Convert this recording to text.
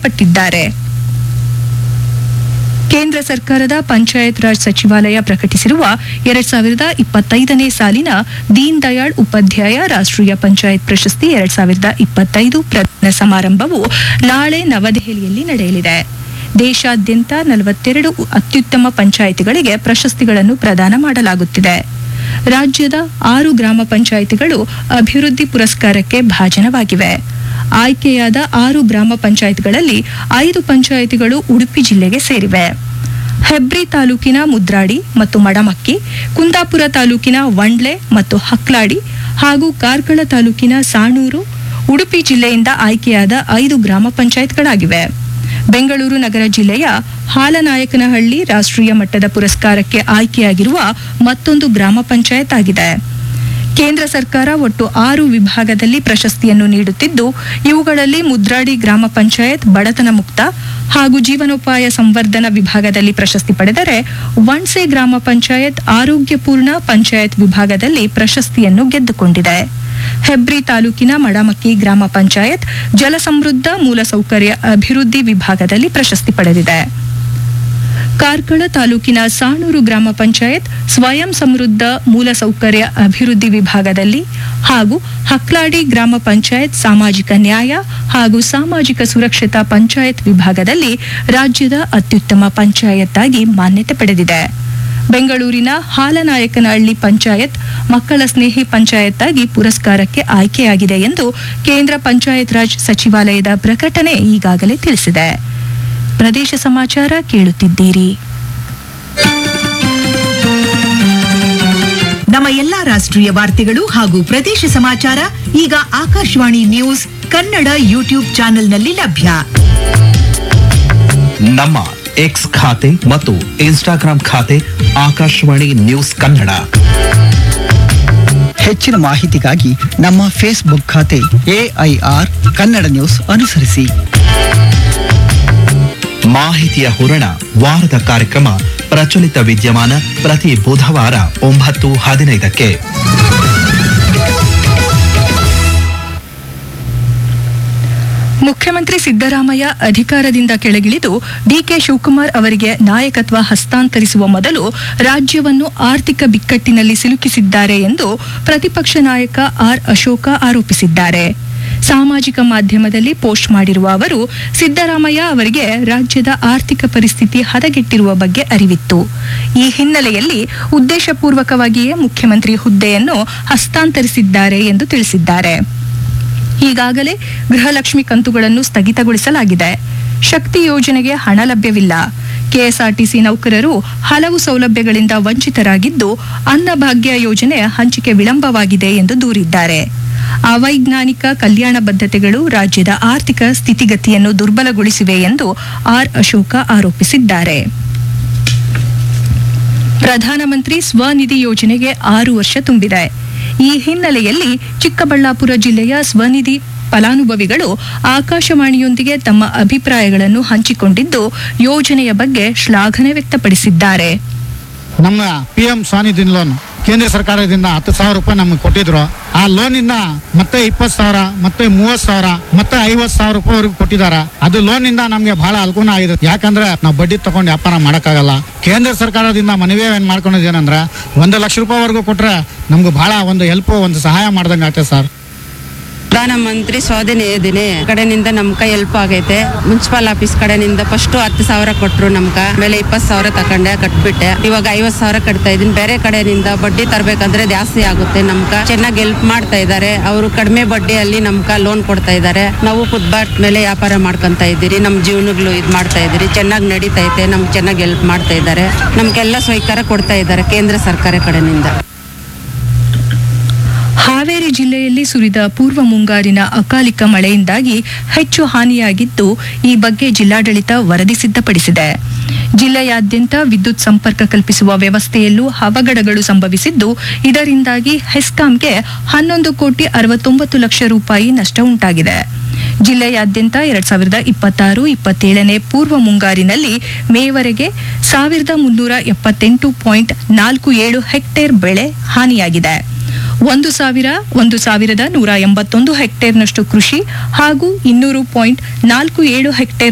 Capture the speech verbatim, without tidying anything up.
ಮೃತಪಟ್ಟಿದ್ದಾರೆ. ಕೇಂದ್ರ ಸರ್ಕಾರದ ಪಂಚಾಯತ್ ರಾಜ್ ಸಚಿವಾಲಯ ಪ್ರಕಟಿಸಿರುವ ಎರಡ್ ಸಾವಿರದ ಇಪ್ಪತ್ತೈದನೇ ಸಾಲಿನ ದೀನ್ ದಯಾಳ್ ಉಪಾಧ್ಯಾಯ ರಾಷ್ಟ್ರೀಯ ಪಂಚಾಯತ್ ಪ್ರಶಸ್ತಿ ಎರಡ್ ಸಾವಿರದ ಇಪ್ಪತ್ತೈದು ಪ್ರದಾನ ಸಮಾರಂಭವು ನಾಳೆ ನವದೆಹಲಿಯಲ್ಲಿ ನಡೆಯಲಿದೆ. ದೇಶಾದ್ಯಂತ ನಲವತ್ತೆರಡು ಅತ್ಯುತ್ತಮ ಪಂಚಾಯಿತಿಗಳಿಗೆ ಪ್ರಶಸ್ತಿಗಳನ್ನು ಪ್ರದಾನ ಮಾಡಲಾಗುತ್ತಿದೆ. ರಾಜ್ಯದ ಆರು ಗ್ರಾಮ ಪಂಚಾಯಿತಿಗಳು ಅಭಿವೃದ್ಧಿ ಪುರಸ್ಕಾರಕ್ಕೆ ಭಾಜನವಾಗಿವೆ. ಆಯ್ಕೆಯಾದ ಆರು ಗ್ರಾಮ ಪಂಚಾಯತ್ಗಳಲ್ಲಿ ಐದು ಪಂಚಾಯಿತಿಗಳು ಉಡುಪಿ ಜಿಲ್ಲೆಗೆ ಸೇರಿವೆ. ಹೆಬ್ರಿ ತಾಲೂಕಿನ ಮುದ್ರಾಡಿ ಮತ್ತು ಮಡಮಕ್ಕಿ, ಕುಂದಾಪುರ ತಾಲೂಕಿನ ವಂಡ್ಲೆ ಮತ್ತು ಹಕ್ಲಾಡಿ ಹಾಗೂ ಕಾರ್ಕಳ ತಾಲೂಕಿನ ಸಾಣೂರು ಉಡುಪಿ ಜಿಲ್ಲೆಯಿಂದ ಆಯ್ಕೆಯಾದ ಐದು ಗ್ರಾಮ ಪಂಚಾಯತ್ಗಳಾಗಿವೆ. ಬೆಂಗಳೂರು ನಗರ ಜಿಲ್ಲೆಯ ಹಾಲನಾಯಕನಹಳ್ಳಿ ರಾಷ್ಟ್ರೀಯ ಮಟ್ಟದ ಪುರಸ್ಕಾರಕ್ಕೆ ಆಯ್ಕೆಯಾಗಿರುವ ಮತ್ತೊಂದು ಗ್ರಾಮ ಪಂಚಾಯತ್ ಆಗಿದೆ. ಕೇಂದ್ರ ಸರ್ಕಾರ ಒಟ್ಟು ಆರು ವಿಭಾಗದಲ್ಲಿ ಪ್ರಶಸ್ತಿಯನ್ನು ನೀಡುತ್ತಿದ್ದು, ಇವುಗಳಲ್ಲಿ ಮುದ್ರಾಡಿ ಗ್ರಾಮ ಪಂಚಾಯತ್ ಬಡತನ ಮುಕ್ತ ಹಾಗೂ ಜೀವನೋಪಾಯ ಸಂವರ್ಧನ ವಿಭಾಗದಲ್ಲಿ ಪ್ರಶಸ್ತಿ ಪಡೆದರೆ, ವಣ್ಸೆ ಗ್ರಾಮ ಪಂಚಾಯತ್ ಆರೋಗ್ಯಪೂರ್ಣ ಪಂಚಾಯತ್ ವಿಭಾಗದಲ್ಲಿ ಪ್ರಶಸ್ತಿಯನ್ನು ಗೆದ್ದುಕೊಂಡಿದೆ. ಹೆಬ್ರಿ ತಾಲೂಕಿನ ಮಡಮಕ್ಕಿ ಗ್ರಾಮ ಪಂಚಾಯತ್ ಜಲಸಮೃದ್ಧ ಮೂಲಸೌಕರ್ಯ ಅಭಿವೃದ್ಧಿ ವಿಭಾಗದಲ್ಲಿ ಪ್ರಶಸ್ತಿ ಪಡೆದಿದೆ. ಕಾರ್ಕಳ ತಾಲೂಕಿನ ಸಾಣೂರು ಗ್ರಾಮ ಪಂಚಾಯತ್ ಸ್ವಯಂ ಸಮೃದ್ಧ ಮೂಲಸೌಕರ್ಯ ಅಭಿವೃದ್ಧಿ ವಿಭಾಗದಲ್ಲಿ ಹಾಗೂ ಹಕ್ಲಾಡಿ ಗ್ರಾಮ ಪಂಚಾಯತ್ ಸಾಮಾಜಿಕ ನ್ಯಾಯ ಹಾಗೂ ಸಾಮಾಜಿಕ ಸುರಕ್ಷತಾ ಪಂಚಾಯತ್ ವಿಭಾಗದಲ್ಲಿ ರಾಜ್ಯದ ಅತ್ಯುತ್ತಮ ಪಂಚಾಯತ್ ಆಗಿ ಮಾನ್ಯತೆ ಪಡೆದಿದೆ. ಬೆಂಗಳೂರಿನ ಹಾಲನಾಯಕನಹಳ್ಳಿ ಪಂಚಾಯತ್ ಮಕ್ಕಳ ಸ್ನೇಹಿ ಪಂಚಾಯತ್ ಆಗಿ ಪುರಸ್ಕಾರಕ್ಕೆ ಆಯ್ಕೆಯಾಗಿದೆ ಎಂದು ಕೇಂದ್ರ ಪಂಚಾಯತ್ ರಾಜ್ ಸಚಿವಾಲಯದ ಪ್ರಕಟಣೆ ಈಗಾಗಲೇ ತಿಳಿಸಿದೆ. ಪ್ರದೇಶ ಸಮಾಚಾರ ಕೇಳುತ್ತಿದ್ದೀರಿ. ನಮ್ಮ ಎಲ್ಲಾ ರಾಷ್ಟ್ರೀಯ ವಾರ್ತೆಗಳು ಹಾಗೂ ಪ್ರದೇಶ ಸಮಾಚಾರ ಈಗ ಆಕಾಶವಾಣಿ ನ್ಯೂಸ್ ಕನ್ನಡ ಯೂಟ್ಯೂಬ್ ಚಾನೆಲ್ನಲ್ಲಿ ಲಭ್ಯ. ನಮ್ಮ ಎಕ್ಸ್ ಖಾತೆ ಮತ್ತು ಇನ್ಸ್ಟಾಗ್ರಾಂ ಖಾತೆ ಆಕಾಶವಾಣಿ ನ್ಯೂಸ್ ಕನ್ನಡ. ಹೆಚ್ಚಿನ ಮಾಹಿತಿಗಾಗಿ ನಮ್ಮ ಫೇಸ್ಬುಕ್ ಖಾತೆ ಎಐಆರ್ ಕನ್ನಡ ನ್ಯೂಸ್ ಅನುಸರಿಸಿ. ಮಾಹಿತಿಯ ಹೂರಣ ವಾರದ ಕಾರ್ಯಕ್ರಮ ಪ್ರಚಲಿತ ವಿದ್ಯಮಾನ ಪ್ರತಿ ಬುಧವಾರ ಒಂಬತ್ತು ಹದಿನೈದಕ್ಕೆ. ಮುಖ್ಯಮಂತ್ರಿ ಸಿದ್ದರಾಮಯ್ಯ ಅಧಿಕಾರದಿಂದ ಕೆಳಗಿಳಿದು ಡಿಕೆ ಶಿವಕುಮಾರ್ ಅವರಿಗೆ ನಾಯಕತ್ವ ಹಸ್ತಾಂತರಿಸುವ ಮೊದಲು ರಾಜ್ಯವನ್ನು ಆರ್ಥಿಕ ಬಿಕ್ಕಟ್ಟಿನಲ್ಲಿ ಸಿಲುಕಿಸಿದ್ದಾರೆ ಎಂದು ಪ್ರತಿಪಕ್ಷ ನಾಯಕ ಆರ್ ಅಶೋಕ ಆರೋಪಿಸಿದ್ದಾರೆ. ಸಾಮಾಜಿಕ ಮಾಧ್ಯಮದಲ್ಲಿ ಪೋಸ್ಟ್ ಮಾಡಿರುವ ಅವರು, ಸಿದ್ದರಾಮಯ್ಯ ಅವರಿಗೆ ರಾಜ್ಯದ ಆರ್ಥಿಕ ಪರಿಸ್ಥಿತಿ ಹದಗೆಟ್ಟಿರುವ ಬಗ್ಗೆ ಅರಿವಿತ್ತು. ಈ ಹಿನ್ನೆಲೆಯಲ್ಲಿ ಉದ್ದೇಶಪೂರ್ವಕವಾಗಿಯೇ ಮುಖ್ಯಮಂತ್ರಿ ಹುದ್ದೆಯನ್ನು ಹಸ್ತಾಂತರಿಸಿದ್ದಾರೆ ಎಂದು ತಿಳಿಸಿದ್ದಾರೆ. ಈಗಾಗಲೇ ಗೃಹಲಕ್ಷ್ಮಿ ಕಂತುಗಳನ್ನು ಸ್ಥಗಿತಗೊಳಿಸಲಾಗಿದೆ. ಶಕ್ತಿ ಯೋಜನೆಗೆ ಹಣ ಲಭ್ಯವಿಲ್ಲ. ಕೆಎಸ್ಆರ್ಟಿಸಿ ನೌಕರರು ಹಲವು ಸೌಲಭ್ಯಗಳಿಂದ ವಂಚಿತರಾಗಿದ್ದು, ಅನ್ನಭಾಗ್ಯ ಯೋಜನೆ ಹಂಚಿಕೆ ವಿಳಂಬವಾಗಿದೆ ಎಂದು ದೂರಿದ್ದಾರೆ. ಅವೈಜ್ಞಾನಿಕ ಕಲ್ಯಾಣ ಬದ್ಧತೆಗಳು ರಾಜ್ಯದ ಆರ್ಥಿಕ ಸ್ಥಿತಿಗತಿಯನ್ನು ದುರ್ಬಲಗೊಳಿಸಿವೆ ಎಂದು ಆರ್ ಅಶೋಕ ಆರೋಪಿಸಿದ್ದಾರೆ. ಪ್ರಧಾನಮಂತ್ರಿ ಸ್ವನಿಧಿ ಯೋಜನೆಗೆ ಆರು ವರ್ಷ ತುಂಬಿದೆ. ಈ ಹಿನ್ನೆಲೆಯಲ್ಲಿ ಚಿಕ್ಕಬಳ್ಳಾಪುರ ಜಿಲ್ಲೆಯ ಸ್ವನಿಧಿ ಫಲಾನುಭವಿಗಳು ಆಕಾಶವಾಣಿಯೊಂದಿಗೆ ತಮ್ಮ ಅಭಿಪ್ರಾಯಗಳನ್ನು ಹಂಚಿಕೊಂಡಿದ್ದು, ಯೋಜನೆಯ ಬಗ್ಗೆ ಶ್ಲಾಘನೆ ವ್ಯಕ್ತಪಡಿಸಿದ್ದಾರೆ. ನಮ್ಮ ಪಿಎಂ ಸ್ವನಿಧಿ ಲೋನ್ ಕೇಂದ್ರ ಸರ್ಕಾರದಿಂದ ಹತ್ತು ಸಾವಿರ ರೂಪಾಯಿ ನಮಗೆ ಕೊಟ್ಟಿದ್ರು. ಆ ಲೋನ್ ಇಂದ ಮತ್ತೆ ಇಪ್ಪತ್ತು ಸಾವಿರ ಮತ್ತೆ ಮೂವತ್ ಸಾವಿರ ಮತ್ತೆ ಐವತ್ ಸಾವಿರ ರೂಪಾಯಿವರೆಗೂ ಕೊಟ್ಟಿದ್ದಾರೆ. ಅದು ಲೋನ್ ಇಂದ ನಮ್ಗೆ ಬಹಳ ಅನುಕೂಲ ಆಗಿದೆ. ಯಾಕಂದ್ರೆ ನಾವು ಬಡ್ಡಿ ತಗೊಂಡು ವ್ಯಾಪಾರ ಮಾಡಕ್ಕಾಗಲ್ಲ. ಕೇಂದ್ರ ಸರ್ಕಾರದಿಂದ ಮನವಿ ಏನ್ ಮಾಡ್ಕೊಂಡಿದ್ದೇನಂದ್ರೆ ಒಂದು ಲಕ್ಷ ರೂಪಾಯಿವರೆಗೂ ಕೊಟ್ರೆ ನಮ್ಗೆ ಬಹಳ ಒಂದು ಹೆಲ್ಪ್ ಒಂದು ಸಹಾಯ ಮಾಡ್ದಂಗೆ ಆಗ್ತದೆ ಸರ್. ಪ್ರಧಾನಮಂತ್ರಿ ಸ್ವಾಧೀನ ಯೋಜನೆ ಕಡೆನಿಂದ ನಮ್ಕ ಹೆಲ್ಪ್ ಆಗೈತೆ. ಮುನ್ಸಿಪಲ್ ಆಫೀಸ್ ಕಡೆನಿಂದ ಫಸ್ಟ್ ಹತ್ತು ಸಾವಿರ ಕೊಟ್ರು ನಮ್ಕ, ಆಮೇಲೆ ಇಪ್ಪತ್ತು ಸಾವಿರ ತಕೊಂಡೆ ಕಟ್ಬಿಟ್ಟೆ. ಇವಾಗ ಐವತ್ ಸಾವಿರ ಕಟ್ತಾ ಇದೀನಿ. ಬೇರೆ ಕಡೆನಿಂದ ಬಡ್ಡಿ ತರಬೇಕಂದ್ರೆ ಜಾಸ್ತಿ ಆಗುತ್ತೆ. ನಮ್ಕ ಚೆನ್ನಾಗಿ ಹೆಲ್ಪ್ ಮಾಡ್ತಾ ಇದ್ದಾರೆ. ಅವರು ಕಡಿಮೆ ಬಡ್ಡಿಯಲ್ಲಿ ನಮ್ಕ ಲೋನ್ ಕೊಡ್ತಾ ಇದ್ದಾರೆ. ನಾವು ಫುಟ್ಬಾತ್ ಮೇಲೆ ವ್ಯಾಪಾರ ಮಾಡ್ಕೊಂತ ಇದ್ದೀರಿ. ನಮ್ ಜೀವನಗಳು ಇದ್ ಮಾಡ್ತಾ ಇದ್ದೀರಿ. ಚೆನ್ನಾಗಿ ನಡೀತಾ ಐತೆ. ನಮ್ಗೆ ಚೆನ್ನಾಗಿ ಹೆಲ್ಪ್ ಮಾಡ್ತಾ ಇದ್ದಾರೆ. ನಮ್ಗೆಲ್ಲ ಸ್ವೀಕಾರ ಕೊಡ್ತಾ ಇದ್ದಾರೆ ಕೇಂದ್ರ ಸರ್ಕಾರ ಕಡೆನಿಂದ. ಹಾವೇರಿ ಜಿಲ್ಲೆಯಲ್ಲಿ ಸುರಿದ ಪೂರ್ವ ಮುಂಗಾರಿನ ಅಕಾಲಿಕ ಮಳೆಯಿಂದಾಗಿ ಹೆಚ್ಚು ಹಾನಿಯಾಗಿದ್ದು, ಈ ಬಗ್ಗೆ ಜಿಲ್ಲಾಡಳಿತ ವರದಿ ಸಿದ್ಧಪಡಿಸಿದೆ. ಜಿಲ್ಲೆಯಾದ್ಯಂತ ವಿದ್ಯುತ್ ಸಂಪರ್ಕ ಕಲ್ಪಿಸುವ ವ್ಯವಸ್ಥೆಯಲ್ಲೂ ಅವಘಡಗಳು ಸಂಭವಿಸಿದ್ದು, ಇದರಿಂದಾಗಿ ಹೆಸ್ಕಾಂಗೆ ಹನ್ನೊಂದು ಕೋಟಿ ಅರವತ್ತೊಂಬತ್ತು ಲಕ್ಷ ರೂಪಾಯಿ ನಷ್ಟ ಉಂಟಾಗಿದೆ. ಜಿಲ್ಲೆಯಾದ್ಯಂತ ಎರಡ್ ಸಾವಿರದ ಇಪ್ಪತ್ತಾರು ಇಪ್ಪತ್ತೇಳನೇ ಪೂರ್ವ ಮುಂಗಾರಿನಲ್ಲಿ ಮೇವರೆಗೆ ಸಾವಿರದ ಮುನ್ನೂರ ಎಪ್ಪತ್ತೆಂಟು ಪಾಯಿಂಟ್ ನಾಲ್ಕು ಏಳು ಹೆಕ್ಟೇರ್ ಬೆಳೆ ಹಾನಿಯಾಗಿದೆ. ಒಂದು ಸಾವಿರ ಒಂದು ಸಾವಿರದ ನೂರ ಎಂಬತ್ತೊಂದು ಹೆಕ್ಟೇರ್ನಷ್ಟು ಕೃಷಿ ಹಾಗೂ ಇನ್ನೂರು ಪಾಯಿಂಟ್ ನಾಲ್ಕು ಏಳು ಹೆಕ್ಟೇರ್